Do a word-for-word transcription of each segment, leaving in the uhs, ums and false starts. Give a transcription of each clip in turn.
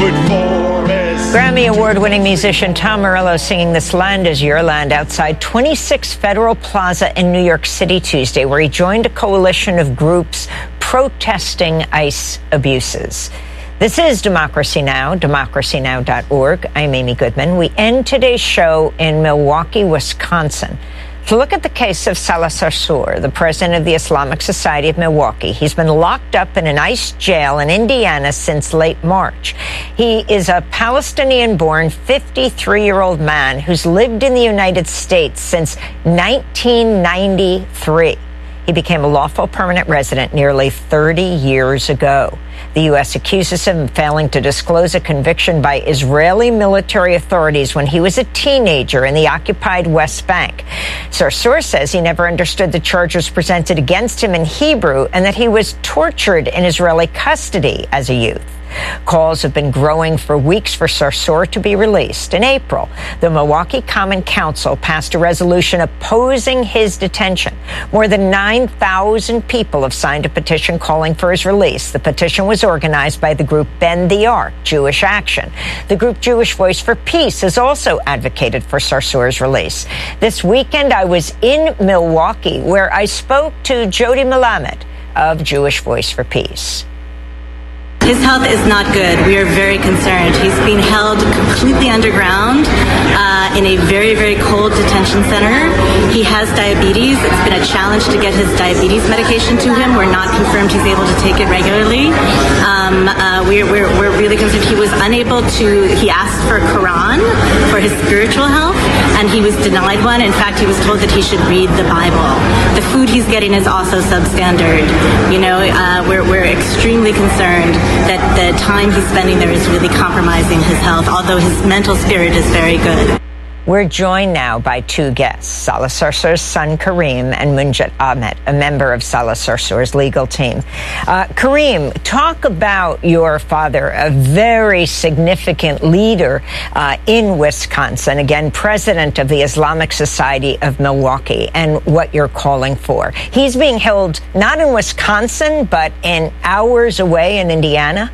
good for is... Grammy Award-winning musician Tom Morello singing This Land Is Your Land outside twenty-six Federal Plaza in New York City Tuesday, where he joined a coalition of groups protesting ICE abuses. This is Democracy Now!, democracy now dot org. I'm Amy Goodman. We end today's show in Milwaukee, Wisconsin, to look at the case of Salah Sarsour, the president of the Islamic Society of Milwaukee. He's been locked up in an ICE jail in Indiana since late March. He is a Palestinian-born fifty-three-year-old man who's lived in the United States since nineteen ninety-three. He became a lawful permanent resident nearly thirty years ago. The U S accuses him of failing to disclose a conviction by Israeli military authorities when he was a teenager in the occupied West Bank. Sarsour says he never understood the charges presented against him in Hebrew and that he was tortured in Israeli custody as a youth. Calls have been growing for weeks for Sarsour to be released. In April, the Milwaukee Common Council passed a resolution opposing his detention. More than nine thousand people have signed a petition calling for his release. The petition was organized by the group Bend the Arc, Jewish Action. The group Jewish Voice for Peace has also advocated for Sarsour's release. This weekend, I was in Milwaukee, where I spoke to Jody Melamed of Jewish Voice for Peace. His health is not good. We are very concerned. He's being held completely underground uh, in a very, very cold detention center. He has diabetes. It's been a challenge to get his diabetes medication to him. We're not confirmed he's able to take it regularly. Um, uh, we're, we're, we're really concerned. He was unable to, he asked for Quran for his spiritual health, and he was denied one. In fact, he was told that he should read the Bible. The food he's getting is also substandard. You know, uh, we're, we're extremely concerned that the time he's spending there is really compromising his health, although his mental spirit is very good. We're joined now by two guests, Salah Sarsour's son, Kareem, and Munjat Ahmed, a member of Salah Sarsour's legal team. Uh, Kareem, talk about your father, a very significant leader uh, in Wisconsin, again, president of the Islamic Society of Milwaukee, and what you're calling for. He's being held not in Wisconsin, but in hours away in Indiana?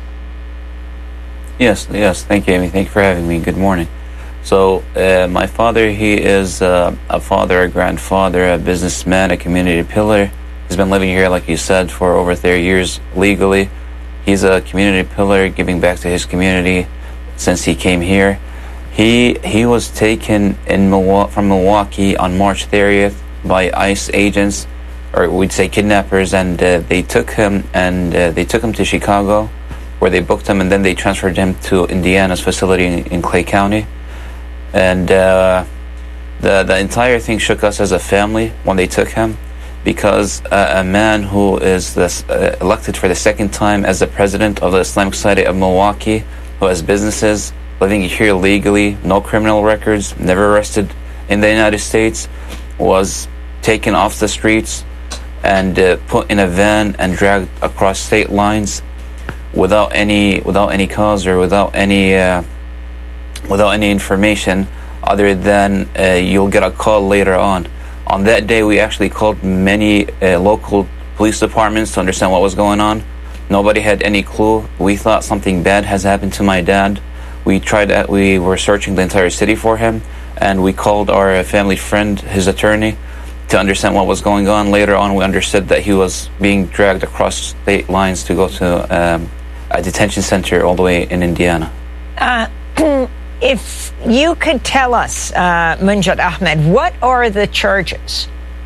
Yes, yes. Thank you, Amy. Thank you for having me. Good morning. So uh, my father, he is uh, a father, a grandfather, a businessman, a community pillar. He's been living here, like you said, for over thirty years legally. He's a community pillar, giving back to his community since he came here. He he was taken in Milwaukee, from Milwaukee on March thirtieth by ICE agents, or we'd say kidnappers, and uh, they took him and uh, they took him to Chicago, where they booked him, and then they transferred him to Indiana's facility in, in Clay County. And uh, the the entire thing shook us as a family when they took him, because uh, a man who is this, uh, elected for the second time as the president of the Islamic Society of Milwaukee, who has businesses, living here legally, no criminal records, never arrested in the United States, was taken off the streets and uh, put in a van and dragged across state lines without any without any cause or without any. Uh, without any information other than uh, you'll get a call later on. On that day, we actually called many uh, local police departments to understand what was going on. Nobody had any clue. We thought something bad has happened to my dad. We tried, uh, we were searching the entire city for him, and we called our family friend, his attorney, to understand what was going on. Later on, we understood that he was being dragged across state lines to go to um, a detention center all the way in Indiana. Uh, If you could tell us, uh, Munjat Ahmed, what are the charges?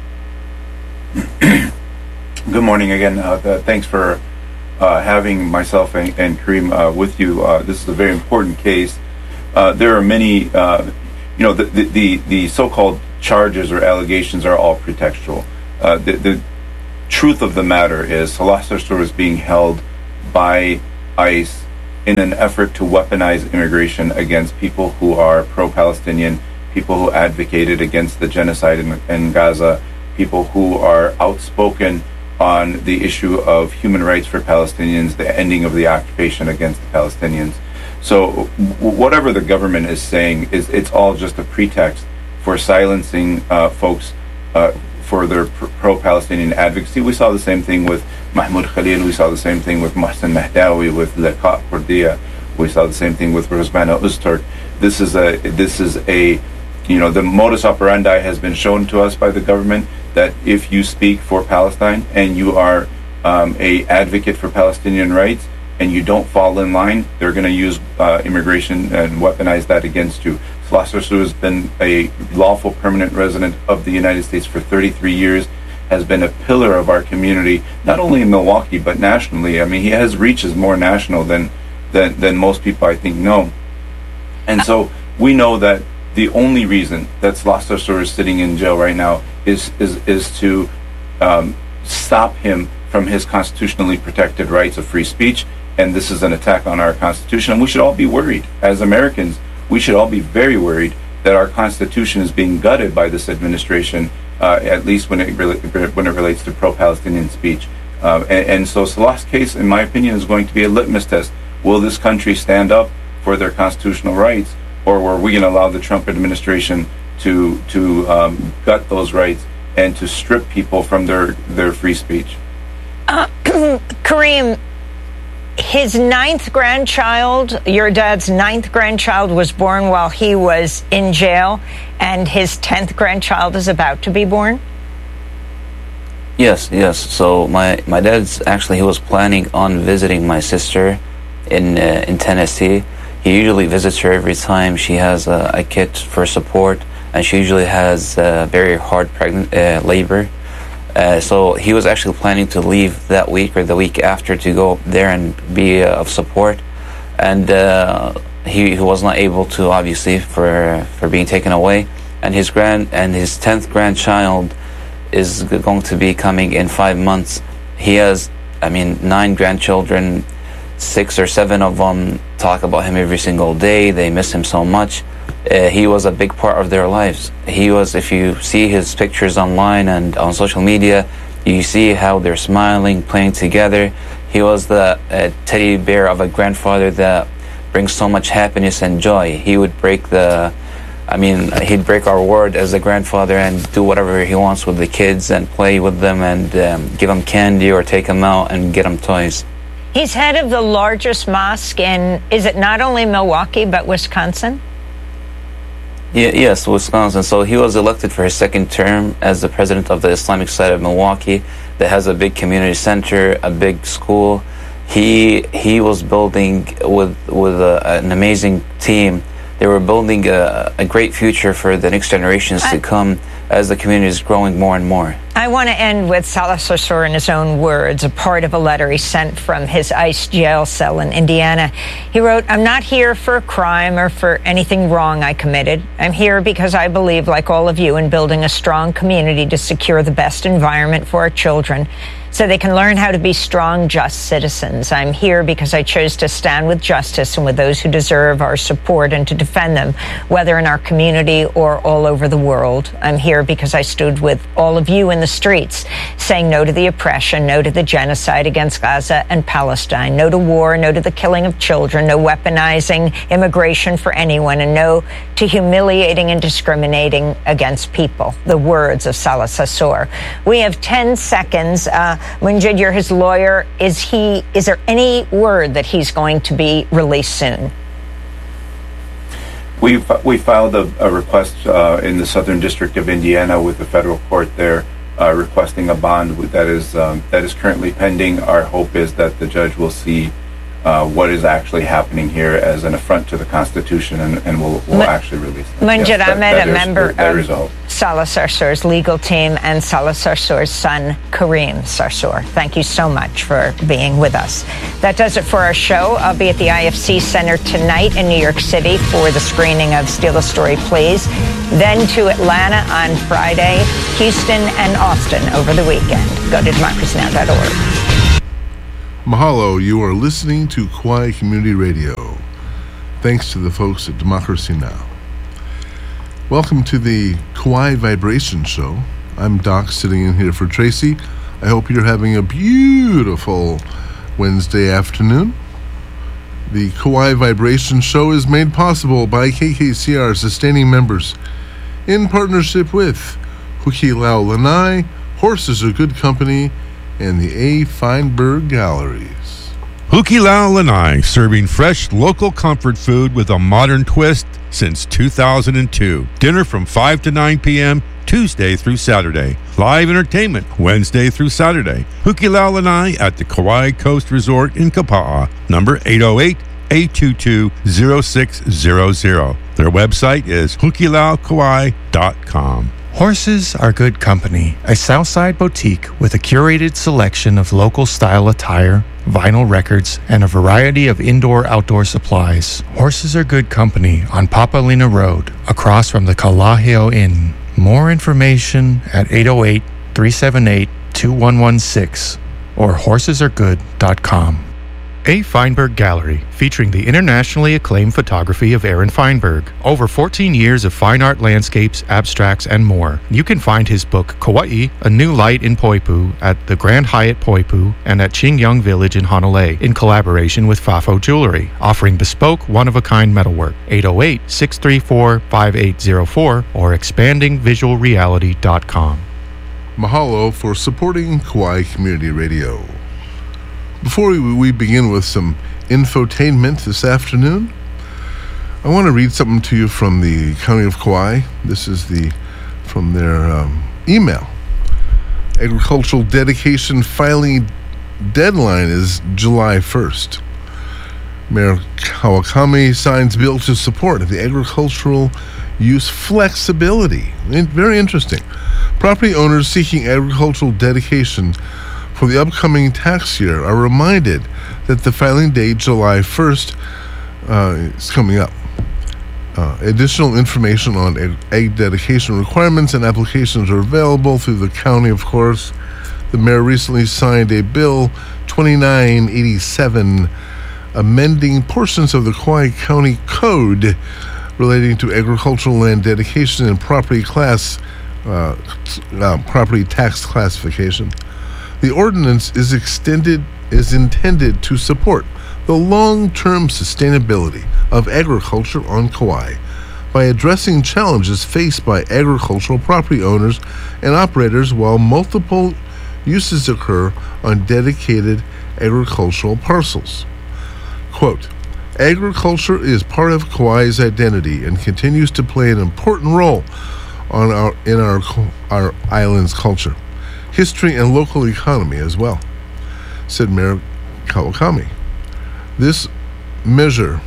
Good morning again. Uh, th- thanks for uh, having myself and, and Kareem uh, with you. Uh, this is a very important case. Uh, there are many, uh, you know, the, the, the, the so-called charges or allegations are all pretextual. Uh, the, the truth of the matter is Salah Sarsour is being held by ICE in an effort to weaponize immigration against people who are pro-Palestinian, people who advocated against the genocide in, in Gaza, people who are outspoken on the issue of human rights for Palestinians, the ending of the occupation against the Palestinians. So w- whatever the government is saying, is it's all just a pretext for silencing uh, folks uh, for their pr- pro-Palestinian advocacy. We saw the same thing with Mahmoud Khalil. We saw the same thing with Mohsen Mahdawi, with Liqa Kurdiya. We saw the same thing with Rosmana Uzturk. This is a this is a you know the modus operandi has been shown to us by the government that if you speak for Palestine and you are um, a advocate for Palestinian rights and you don't fall in line, they're going to use uh, immigration and weaponize that against you. Salah Sarsour has been a lawful permanent resident of the United States for thirty-three years, has been a pillar of our community, not only in Milwaukee, but nationally. I mean, he has reaches more national than, than, than most people, I think, know. And so we know that the only reason that Salah Sarsour is sitting in jail right now is, is, is to um, stop him from his constitutionally protected rights of free speech. And this is an attack on our Constitution. And we should all be worried. As Americans, we should all be very worried that our Constitution is being gutted by this administration, uh, at least when it re- when it relates to pro-Palestinian speech. Uh, and, and so Salah's case, in my opinion, is going to be a litmus test. Will this country stand up for their constitutional rights, or were we going to allow the Trump administration to to um, gut those rights and to strip people from their, their free speech? Uh, Kareem, his ninth grandchild, your dad's ninth grandchild, was born while he was in jail, and his tenth grandchild is about to be born? Yes, yes. So my, my dad's actually, he was planning on visiting my sister in uh, in Tennessee. He usually visits her every time she has a, a kit for support, and she usually has uh, very hard pregnant uh, labor. Uh, so he was actually planning to leave that week or the week after to go there and be uh, of support, and uh, he, he was not able to, obviously, for for being taken away. And his grand and his tenth grandchild is going to be coming in five months. He has, I mean, nine grandchildren. Six or seven of them talk about him every single day. They miss him so much. Uh, he was a big part of their lives. He was, if you see his pictures online and on social media, you see how they're smiling, playing together. He was the uh, teddy bear of a grandfather that brings so much happiness and joy. He would break the, I mean, he'd break our word as a grandfather and do whatever he wants with the kids and play with them and um, give them candy or take them out and get them toys. He's head of the largest mosque in, is it not only Milwaukee, but Wisconsin? Yeah, yes, Wisconsin. So he was elected for his second term as the president of the Islamic side of Milwaukee that has a big community center, a big school. He he was building with with a, an amazing team. They were building a, a great future for the next generations I, to come as the community is growing more and more. I want to end with Salah Sarsour in his own words, a part of a letter he sent from his ICE jail cell in Indiana. He wrote, "I'm not here for a crime or for anything wrong I committed. I'm here because I believe, like all of you, in building a strong community to secure the best environment for our children so they can learn how to be strong, just citizens. I'm here because I chose to stand with justice and with those who deserve our support and to defend them, whether in our community or all over the world. I'm here because I stood with all of you in the streets, saying no to the oppression, no to the genocide against Gaza and Palestine, no to war, no to the killing of children, no weaponizing immigration for anyone, and no to humiliating and discriminating against people." The words of Salah Sarsour. We have ten seconds. Uh, Munjid, you're his lawyer. Is he? Is there any word that he's going to be released soon? We we filed a, a request uh, in the Southern District of Indiana with the federal court there, uh, requesting a bond that is um, that is currently pending. Our hope is that the judge will see uh, what is actually happening here as an affront to the Constitution, and, and will will M- actually release them. Munjid yes, Ahmed, that, that a is, member that, that of result. Salah Sarsour's legal team, and Salah Sarsour's son, Kareem Sarsour. Thank you so much for being with us. That does it for our show. I'll be at the I F C Center tonight in New York City for the screening of Steal the Story, Please. Then to Atlanta on Friday, Houston and Austin over the weekend. Go to democracy now dot org. Mahalo, you are listening to Kauai Community Radio. Thanks to the folks at Democracy Now! Welcome to the Kauai Vibration Show. I'm Doc, sitting in here for Tracy. I hope you're having a beautiful Wednesday afternoon. The Kauai Vibration Show is made possible by K K C R sustaining members in partnership with Hukilau Lanai, Horses Are Good Company, and the A. Feinberg Galleries. Hukilau Lanai, serving fresh local comfort food with a modern twist since two thousand two. Dinner from five to nine p.m. Tuesday through Saturday. Live entertainment Wednesday through Saturday. Hukilau Lanai at the Kauai Coast Resort in Kapa'a. Number eight oh eight, eight two two, oh six hundred. Their website is hukilau kauai dot com. Horses Are Good Company, a Southside boutique with a curated selection of local style attire, vinyl records, and a variety of indoor-outdoor supplies. Horses Are Good Company on Papalina Road, across from the Kalaheo Inn. More information at eight oh eight, three seven eight, two one one six or horses are good dot com. A. Feinberg Gallery, featuring the internationally acclaimed photography of Aaron Feinberg. Over fourteen years of fine art landscapes, abstracts, and more. You can find his book, Kauai, A New Light in Poipu, at the Grand Hyatt Poipu and at Qingyang Village in Honolulu, in collaboration with Fafo Jewelry, offering bespoke, one-of-a-kind metalwork. eight oh eight, six three four, five eight oh four or expanding visual reality dot com. Mahalo for supporting Kauai Community Radio. Before we, we begin with some infotainment this afternoon, I want to read something to you from the County of Kauai. This is the from their um, email. Agricultural dedication filing deadline is July first. Mayor Kawakami signs bill to support the agricultural use flexibility. Very interesting. Property owners seeking agricultural dedication for the upcoming tax year are reminded that the filing date, July first, uh, is coming up. Uh, additional information on ag, ag dedication requirements and applications are available through the county, of course. The mayor recently signed a bill twenty-nine eighty-seven amending portions of the Kauai County Code relating to agricultural land dedication and property class, uh, uh, property tax classification. The ordinance is extended is intended to support the long-term sustainability of agriculture on Kauai by addressing challenges faced by agricultural property owners and operators while multiple uses occur on dedicated agricultural parcels. Quote, agriculture is part of Kauai's identity and continues to play an important role on our in our our island's culture, history, and local economy as well, said Mayor Kawakami. This measure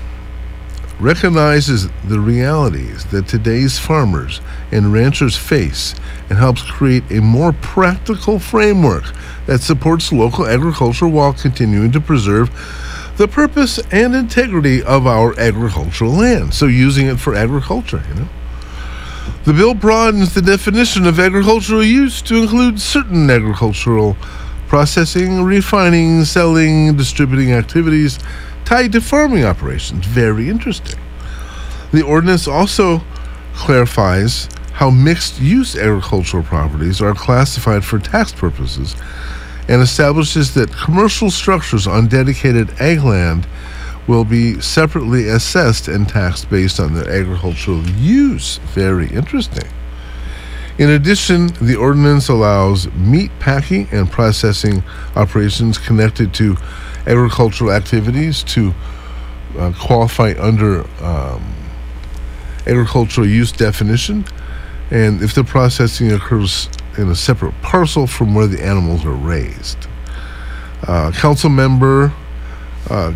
recognizes the realities that today's farmers and ranchers face and helps create a more practical framework that supports local agriculture while continuing to preserve the purpose and integrity of our agricultural land. So using it for agriculture, you know. The bill broadens the definition of agricultural use to include certain agricultural processing, refining, selling, distributing activities tied to farming operations. Very interesting. The ordinance also clarifies how mixed-use agricultural properties are classified for tax purposes and establishes that commercial structures on dedicated ag land will be separately assessed and taxed based on their agricultural use. Very interesting. In addition, the ordinance allows meat packing and processing operations connected to agricultural activities to uh, qualify under um, agricultural use definition, and if the processing occurs in a separate parcel from where the animals are raised. Uh, Council member uh,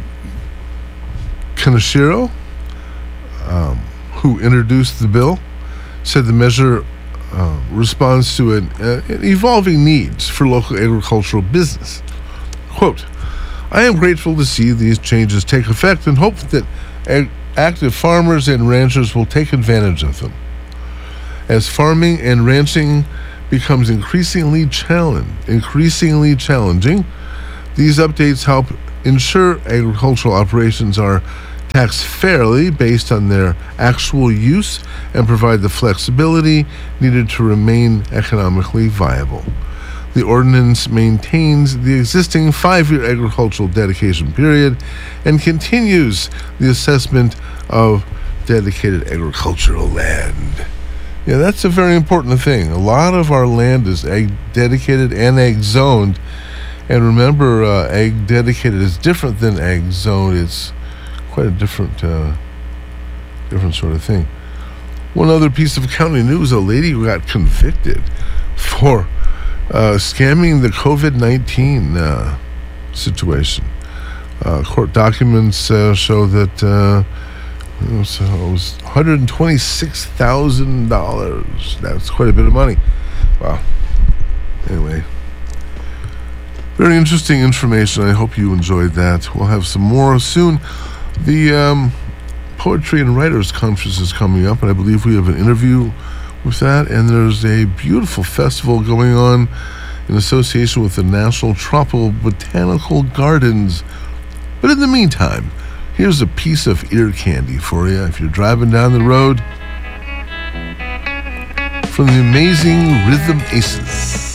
Kaneshiro, um, who introduced the bill, said the measure uh, responds to an, uh, an evolving needs for local agricultural business. Quote, I am grateful to see these changes take effect and hope that ag- active farmers and ranchers will take advantage of them. As farming and ranching becomes increasingly challenge, increasingly challenging, these updates help ensure agricultural operations are taxed fairly based on their actual use and provide the flexibility needed to remain economically viable. The ordinance maintains the existing five-year agricultural dedication period and continues the assessment of dedicated agricultural land. Yeah, that's a very important thing. A lot of our land is ag dedicated and ag zoned, And remember, uh, Egg Dedicated is different than Egg Zone. It's quite a different, uh, different sort of thing. One other piece of county news, a lady who got convicted for uh, scamming the COVID nineteen uh, situation. Uh, court documents uh, show that uh, it was, uh, it was one hundred twenty-six thousand dollars. That's quite a bit of money. Wow. Anyway. Very interesting information. I hope you enjoyed that. We'll have some more soon. The um, Poetry and Writers Conference is coming up, and I believe we have an interview with that. And there's a beautiful festival going on in association with the National Tropical Botanical Gardens. But in the meantime, here's a piece of ear candy for you if you're driving down the road from the amazing Rhythm Aces.